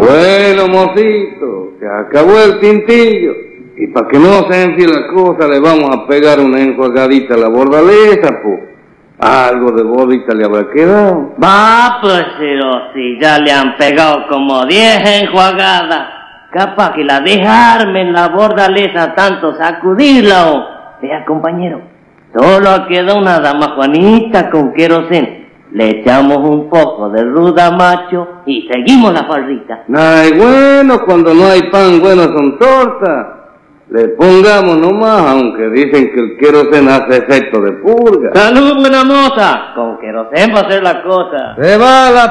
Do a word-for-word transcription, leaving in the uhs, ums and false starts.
Bueno, mocito, se acabó el tintillo. Y para que no se enfríe la cosa, le vamos a pegar una enjuagadita a la bordaleza, pues. Algo de bordita le habrá quedado. Va, pues, pero si ya le han pegado como diez enjuagadas. Capaz que la dejarme en la bordaleza tanto sacudirla, o... Vea, compañero, solo queda una dama Juanita con queroseno. Le echamos un poco de ruda macho y seguimos la farrita. Ay, bueno, cuando no hay pan, bueno son tortas. Le pongamos nomás, aunque dicen que el queroseno hace efecto de purga. ¡Salud, buena moza! Con queroseno va a ser la cosa. Se va la